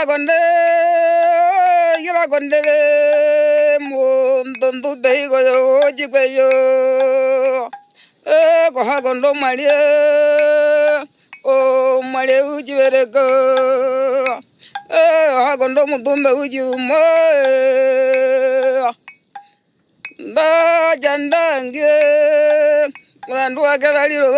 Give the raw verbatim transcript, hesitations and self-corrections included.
gonde gira gonde mundu beigo yo jigweyo e go ha gondo mali o mali ujiverego e ha gondo mudumbe ujumo ba jandange mwandu akaliro